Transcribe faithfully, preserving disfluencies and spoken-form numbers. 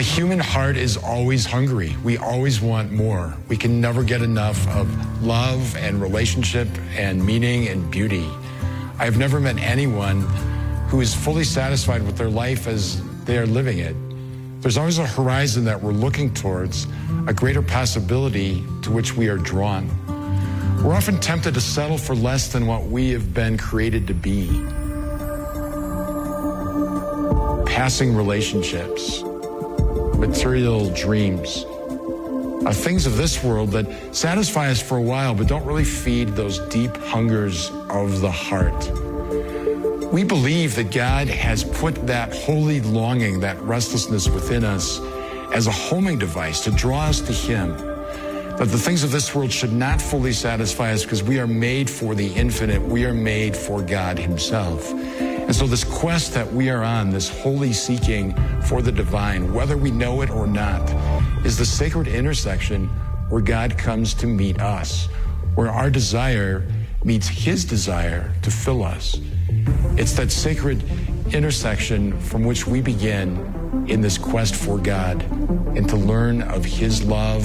The human heart is always hungry. We always want more. We can never get enough of love and relationship and meaning and beauty. I have never met anyone who is fully satisfied with their life as they are living it. There's always a horizon that we're looking towards, a greater possibility to which we are drawn. We're often tempted to settle for less than what we have been created to be. Passing relationships, material dreams, are things of this world that satisfy us for a while but don't really feed those deep hungers of the heart. We believe that God has put that holy longing, that restlessness within us as a homing device to draw us to Him. That the things of this world should not fully satisfy us because we are made for the infinite. We are made for God Himself. And so this quest that we are on, this holy seeking for the divine, whether we know it or not, is the sacred intersection where God comes to meet us, where our desire meets His desire to fill us. It's that sacred intersection from which we begin in this quest for God and to learn of His love